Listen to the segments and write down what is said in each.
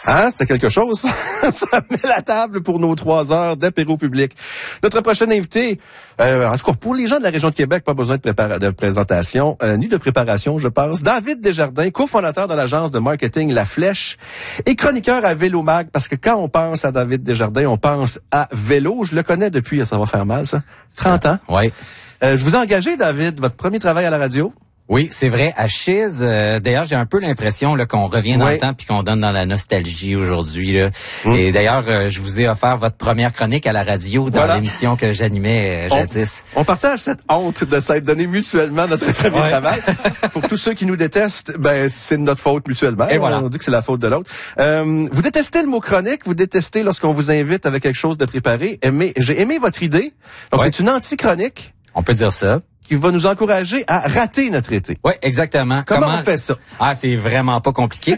Ah, c'était quelque chose. Ça met la table pour nos 3 heures d'apéro public. Notre prochain invité, en tout cas, pour les gens de la région de Québec, pas besoin de présentation, ni de préparation, je pense. David Desjardins, cofondateur de l'agence de marketing La Flèche et chroniqueur à Vélo Mag, parce que quand on pense à David Desjardins, on pense à vélo. Je le connais depuis, ça va faire mal, ça, 30 ans. Oui. Je vous ai engagé, David, votre premier travail à la radio. Oui, c'est vrai. À Chiz, d'ailleurs, j'ai un peu l'impression là qu'on revient dans le temps puis qu'on donne dans la nostalgie aujourd'hui. Là. Et d'ailleurs, je vous ai offert votre première chronique à la radio dans l'émission que j'animais jadis. On partage cette honte de s'être donné mutuellement notre premier travail. Pour tous ceux qui nous détestent, ben c'est de notre faute mutuellement. Et voilà. On dit que c'est la faute de l'autre. Vous détestez le mot chronique, vous détestez lorsqu'on vous invite avec quelque chose de préparé. J'ai aimé votre idée. Donc c'est une anti-chronique. On peut dire ça. Qui va nous encourager à rater notre été. Oui, exactement. Comment on fait ça? Ah, c'est vraiment pas compliqué.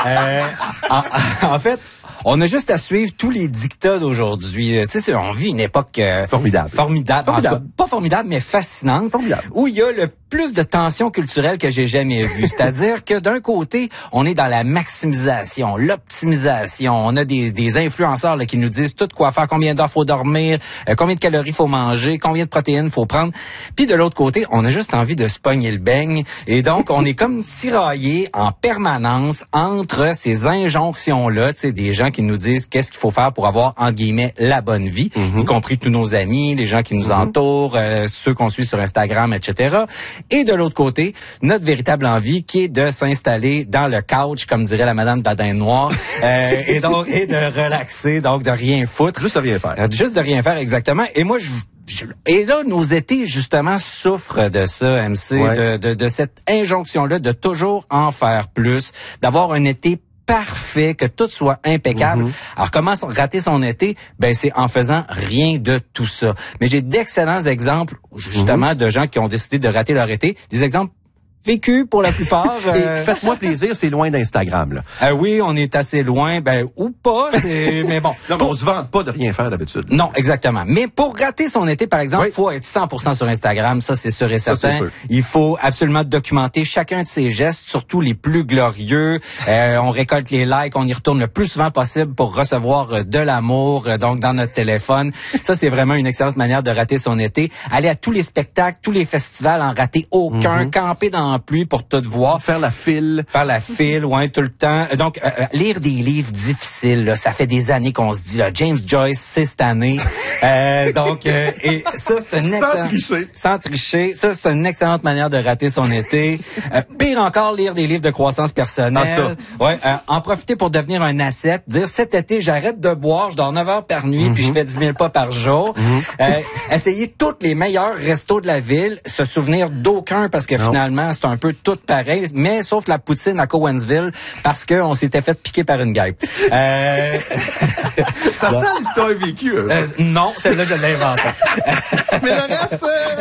En fait, on a juste à suivre tous les dictats d'aujourd'hui. Tu sais, on vit une époque formidable. En tout cas, pas formidable, mais fascinante. Formidable. Où il y a le plus de tension culturelle que j'ai jamais vue. C'est-à-dire que d'un côté, on est dans la maximisation, l'optimisation. On a des influenceurs là, qui nous disent tout quoi faire, combien d'heures faut dormir, combien de calories faut manger, combien de protéines faut prendre. Puis de l'autre côté, on a juste envie de se pogner le beigne. Et donc, on est comme tiraillé en permanence entre ces injonctions-là, tu sais, des gens qui nous disent qu'est-ce qu'il faut faire pour avoir, entre guillemets, la bonne vie, y compris tous nos amis, les gens qui nous entourent, ceux qu'on suit sur Instagram, etc. Et de l'autre côté, notre véritable envie qui est de s'installer dans le couch, comme dirait la madame Dadin Noir, et de relaxer, donc de rien foutre. Juste de rien faire. Juste de rien faire, exactement. Et moi, et là, nos étés, justement, souffrent de ça, MC, de cette injonction-là de toujours en faire plus, d'avoir un été parfait, que tout soit impeccable. Alors, comment rater son été? Ben, c'est en faisant rien de tout ça. Mais j'ai d'excellents exemples, justement, de gens qui ont décidé de rater leur été. Des exemples vécus pour la plupart. Et faites-moi plaisir, c'est loin d'Instagram, là. Oui, on est assez loin, ou pas, mais bon. Non, mais on se vante pas de rien faire d'habitude. Non, exactement. Mais pour rater son été, par exemple, il faut être 100% sur Instagram, ça c'est sûr et certain. Ça, c'est sûr. Il faut absolument documenter chacun de ses gestes, surtout les plus glorieux. On récolte les likes, on y retourne le plus souvent possible pour recevoir de l'amour, donc dans notre téléphone. Ça, c'est vraiment une excellente manière de rater son été. Aller à tous les spectacles, tous les festivals, en rater aucun, camper dans la pluie pour tout voir. Faire la file, tout le temps. Donc, lire des livres difficiles, là, ça fait des années qu'on se dit, là, James Joyce, c'est cette année. Et ça, c'est une excellente... Sans tricher. Ça, c'est une excellente manière de rater son été. Pire encore, lire des livres de croissance personnelle. En profiter pour devenir un ascète. Dire, cet été, j'arrête de boire, je dors 9 heures par nuit, puis je fais 10 000 pas par jour. Essayer tous les meilleurs restos de la ville. Se souvenir d'aucun, parce que finalement, c'est un peu tout pareil, mais sauf la poutine à Cowansville, parce qu'on s'était fait piquer par une guêpe. Ça sent l'histoire vécue. Non, celle-là, je l'ai inventée. Mais le reste,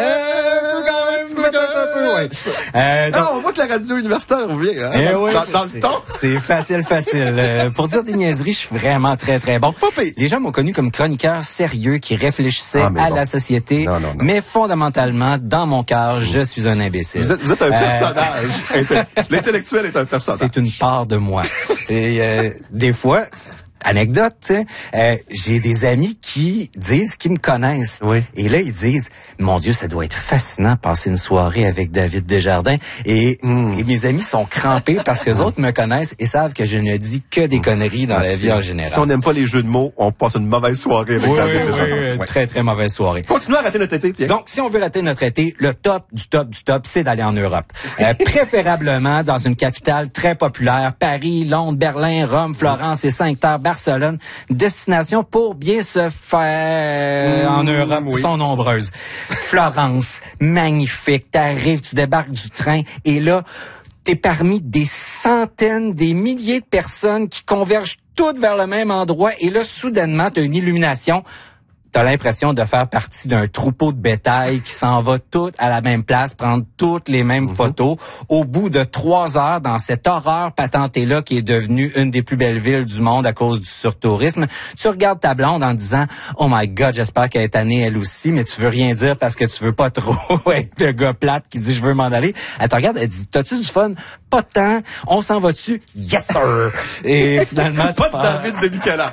on voit que la radio universitaire revient, dans le ton. C'est facile. Pour dire des niaiseries, je suis vraiment très, très bon. Les gens m'ont connu comme chroniqueur sérieux qui réfléchissait à la société, mais fondamentalement, dans mon cœur, je suis un imbécile. Vous êtes un personnage. L'intellectuel est un personnage. C'est une part de moi. Et des fois... Anecdote, tu sais, j'ai des amis qui disent qu'ils me connaissent. Et là, ils disent, mon Dieu, ça doit être fascinant de passer une soirée avec David Desjardins. Et mes amis sont crampés parce que les autres me connaissent et savent que je ne dis que des conneries dans la vie en général. Si on n'aime pas les jeux de mots, on passe une mauvaise soirée avec David Desjardins. Très, très mauvaise soirée. Continuons à rater notre été, tiens. Donc, si on veut rater notre été, le top du top, c'est d'aller en Europe. Préférablement dans une capitale très populaire, Paris, Londres, Berlin, Rome, Florence et Saint-Terre, Barcelone, destination pour bien se faire en Europe, sont nombreuses. Florence, magnifique, t'arrives, tu débarques du train et là, t'es parmi des centaines, des milliers de personnes qui convergent toutes vers le même endroit et là, soudainement, t'as une illumination. t'as l'impression de faire partie d'un troupeau de bétail qui s'en va tout à la même place, prendre toutes les mêmes photos. Au bout de 3 heures, dans cette horreur patentée-là qui est devenue une des plus belles villes du monde à cause du surtourisme, tu regardes ta blonde en disant « Oh my God, j'espère qu'elle est tannée elle aussi », mais tu veux rien dire parce que tu veux pas trop être le gars plate qui dit « Je veux m'en aller ». Elle te regarde, elle dit « T'as-tu du fun? » Pas de temps. On s'en va dessus? Yes, sir! Et finalement, tu pas de David de Nicolas.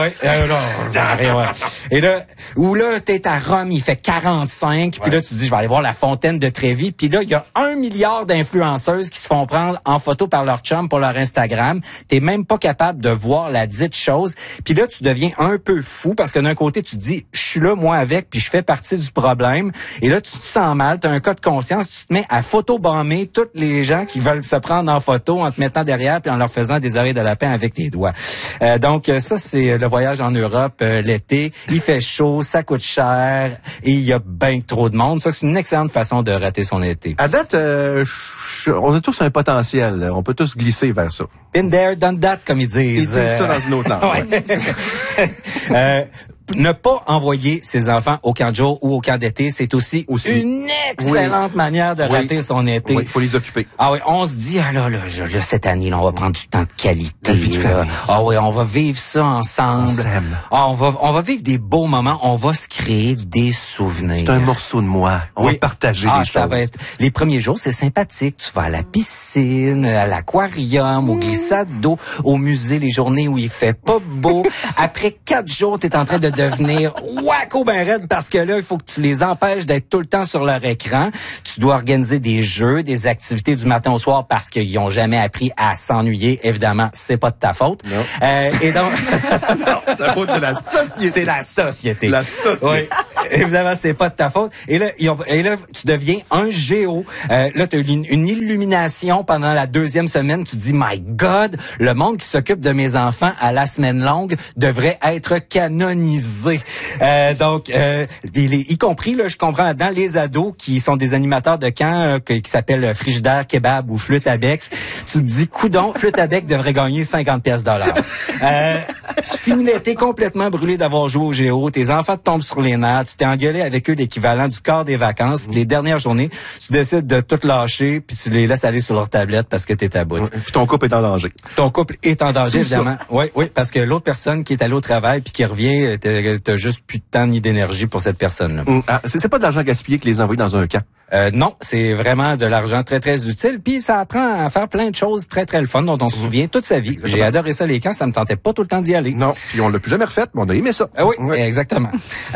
Et là, où là, t'es à Rome, il fait 45, puis là, tu dis, je vais aller voir la fontaine de Trévi, puis là, il y a 1 milliard d'influenceuses qui se font prendre en photo par leur chum pour leur Instagram. T'es même pas capable de voir la dite chose. Puis là, tu deviens un peu fou, parce que d'un côté, tu te dis, je suis là, moi, avec, puis je fais partie du problème. Et là, tu te sens mal, t'as un cas de conscience, tu te mets à photobomber toutes les gens qui veulent se prendre en photo en te mettant derrière puis en leur faisant des oreilles de lapin avec tes doigts. Donc ça, c'est le voyage en Europe l'été. Il fait chaud, ça coûte cher et il y a bien trop de monde. Ça, c'est une excellente façon de rater son été. À date, on a tous un potentiel. On peut tous glisser vers ça. Been there, done that, comme ils disent. Ils disent ça dans une autre langue. Ne pas envoyer ses enfants au camp de jour ou au camp d'été, c'est aussi une excellente manière de rater son été. Oui, il faut les occuper. Ah oui, on se dit, cette année, là, on va prendre du temps de qualité. Ah oui, on va vivre ça ensemble. On s'aime. Ah, on va vivre des beaux moments, on va se créer des souvenirs. C'est un morceau de moi. On va partager des choses. Ça va être, les premiers jours, c'est sympathique. Tu vas à la piscine, à l'aquarium, au glissade d'eau, au musée, les journées où il fait pas beau. Après 4 jours, t'es en train de devenir wacko ben raide parce que là, il faut que tu les empêches d'être tout le temps sur leur écran. Tu dois organiser des jeux, des activités du matin au soir parce qu'ils ont jamais appris à s'ennuyer. Évidemment, c'est pas de ta faute. Non. Et donc... non, c'est la faute de la société. C'est la société. La société. Oui. Évidemment, c'est pas de ta faute. Et là, tu deviens un géo. Là, tu as une illumination pendant la 2e semaine. Tu dis, my God, le monde qui s'occupe de mes enfants à la semaine longue devrait être canonisé. Donc, y compris, là, je comprends là-dedans, les ados qui sont des animateurs de camp qui s'appellent Frigidaire, Kebab ou Flûte à bec. Tu te dis, coudon, Flûte à bec devrait gagner 50 pièces $. Tu finis l'été complètement brûlé d'avoir joué au géo. Tes enfants te tombent sur les nerfs. Tu t'es engueulé avec eux l'équivalent du quart des vacances. Puis les dernières journées, tu décides de tout lâcher puis tu les laisses aller sur leur tablette parce que t'es à bout. Puis ton couple est en danger. Ton couple est en danger, tout évidemment. Oui, parce que l'autre personne qui est allée au travail puis qui revient, t'as juste plus de temps ni d'énergie pour cette personne-là. C'est pas de l'argent gaspillé que les envoyer dans un camp. Non, c'est vraiment de l'argent très, très utile. Puis ça apprend à faire plein de choses très, très le fun dont on se souvient toute sa vie. Exactement. J'ai adoré ça, les camps. Ça me tentait pas tout le temps d'y aller. Non, puis on l'a plus jamais refait, mais on a aimé ça. Oui, exactement.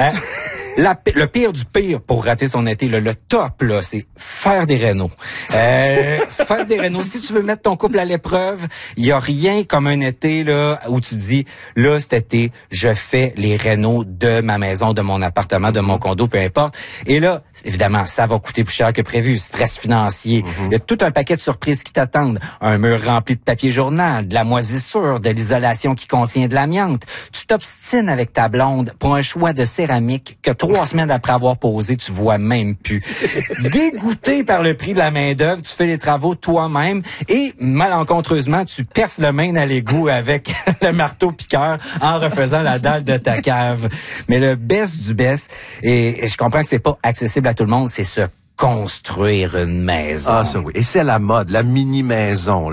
Le pire du pire pour rater son été, le top, là, c'est faire des rénaux. Faire des rénaux. Si tu veux mettre ton couple à l'épreuve, il y a rien comme un été, là, où tu dis, là, cet été, je fais les rénaux de ma maison, de mon appartement, de mon condo, peu importe. Et là, évidemment, ça va coûter plus cher que prévu. Stress financier. Il y a tout un paquet de surprises qui t'attendent. Un mur rempli de papier journal, de la moisissure, de l'isolation qui contient de l'amiante. Tu t'obstines avec ta blonde pour un choix de céramique que 3 semaines après avoir posé, tu vois même plus. Dégoûté par le prix de la main-d'œuvre, tu fais les travaux toi-même et malencontreusement, tu perces le main à l'égout avec le marteau piqueur en refaisant la dalle de ta cave. Mais le best du best, et je comprends que c'est pas accessible à tout le monde, c'est ce construire une maison. Ah, ça oui. Et c'est à la mode, la mini-maison.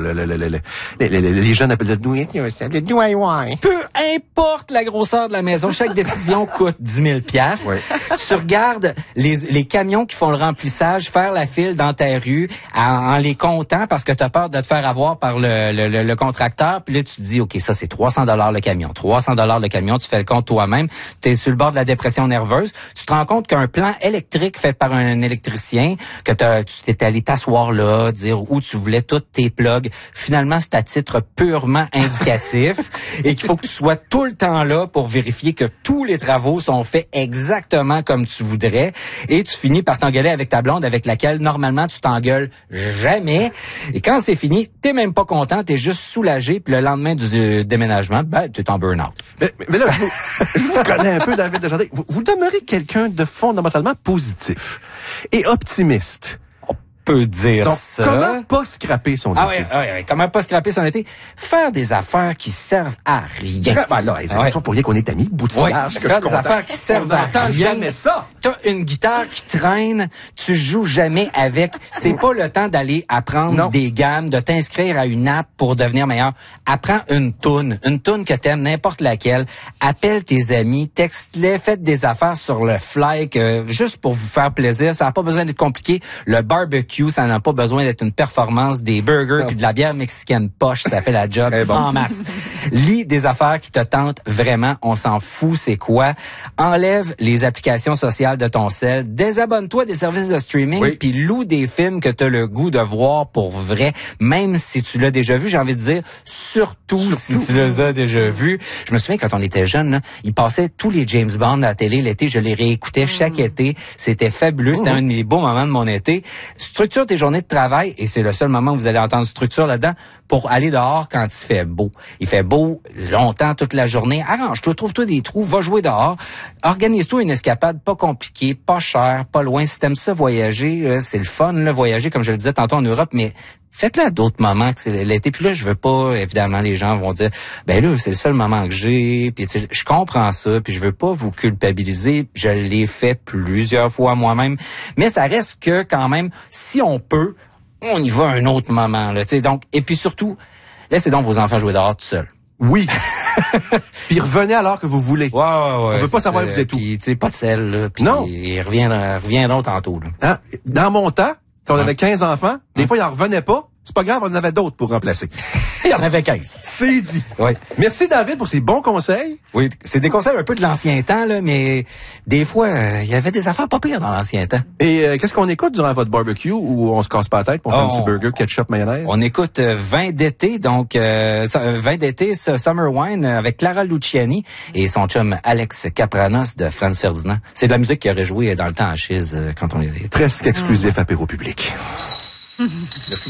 Les jeunes appellent le DIY. Peu importe la grosseur de la maison, chaque décision coûte 10 000 $. Oui. Tu regardes les camions qui font le remplissage faire la file dans ta rue en les comptant parce que tu as peur de te faire avoir par le contracteur. Puis là, tu te dis, OK, ça, c'est 300 $ le camion. 300 $ le camion, tu fais le compte toi-même. Tu es sur le bord de la dépression nerveuse. Tu te rends compte qu'un plan électrique fait par un électricien, que tu t'es allé t'asseoir là, dire où tu voulais tous tes plugs. Finalement, c'est à titre purement indicatif et qu'il faut que tu sois tout le temps là pour vérifier que tous les travaux sont faits exactement comme tu voudrais. Et tu finis par t'engueuler avec ta blonde avec laquelle, normalement, tu t'engueules jamais. Et quand c'est fini, t'es même pas content, t'es juste soulagé. Puis le lendemain du déménagement, tu es en burn-out. Mais là, je vous connais un peu, David Desjardins. Vous demeurez quelqu'un de fondamentalement positif et optimiste. peux dire Donc, ça. comment pas scraper son été? Oui, comment pas scraper son été? Faire des affaires qui servent à rien. Ben là, c'est pour rien qu'on est amis, boutillage. Oui, faire des affaires qui servent à rien. Jamais ça. T'as une guitare qui traîne, tu joues jamais avec. C'est pas le temps d'aller apprendre des gammes, de t'inscrire à une app pour devenir meilleur. Apprends une toune que t'aimes, n'importe laquelle. Appelle tes amis, texte-les, faites des affaires sur le fly, juste pour vous faire plaisir. Ça n'a pas besoin d'être compliqué. Le barbecue, ça n'a pas besoin d'être une performance. Des burgers puis de la bière mexicaine poche, ça fait la job en masse. Lis des affaires qui te tentent vraiment. On s'en fout, c'est quoi. Enlève les applications sociales de ton cell. Désabonne-toi des services de streaming puis loue des films que tu as le goût de voir pour vrai, même si tu l'as déjà vu. J'ai envie de dire, surtout si tu les as déjà vus. Je me souviens quand on était jeunes, là, ils passaient tous les James Bond à la télé l'été. Je les réécoutais chaque été. C'était fabuleux. C'était un de mes beaux moments de mon été. Structure tes journées de travail, et c'est le seul moment où vous allez entendre structure là-dedans, pour aller dehors quand il fait beau. Il fait beau longtemps, toute la journée. Arrange-toi, trouve-toi des trous, va jouer dehors. Organise-toi une escapade pas compliquée, pas chère, pas loin. Si t'aimes ça voyager, c'est le fun, là, voyager, comme je le disais tantôt en Europe, mais faites-le à d'autres moments que c'est l'été. Puis là, je veux pas, évidemment, les gens vont dire, ben là, c'est le seul moment que j'ai. Puis je comprends ça, puis je veux pas vous culpabiliser. Je l'ai fait plusieurs fois moi-même. Mais ça reste que, quand même, si on peut, on y va à un autre moment, là, tu sais. Donc, et puis surtout, laissez donc vos enfants jouer dehors tout seuls. Oui. Puis revenez alors que vous voulez. Ouais. On veut pas savoir où vous êtes où. Puis, tu sais, pas de sel, là. Puis non. Ils reviendront tantôt, là. Hein? Dans mon temps, quand on avait 15 enfants, des fois, ils en revenaient pas. C'est pas grave, on en avait d'autres pour remplacer. Il y en avait 15. C'est dit. Oui. Merci, David, pour ces bons conseils. Oui, c'est des conseils un peu de l'ancien temps, là, mais des fois, il y avait des affaires pas pires dans l'ancien temps. Et qu'est-ce qu'on écoute durant votre barbecue où on se casse pas la tête pour faire un petit burger, ketchup, mayonnaise? On écoute Vin d'été, donc Vin d'été, Summer Wine, avec Clara Luciani et son chum Alex Capranos de Franz Ferdinand. C'est de la musique qui aurait joué dans le temps à Chiz quand on était... Presque exclusif apéro public. Merci.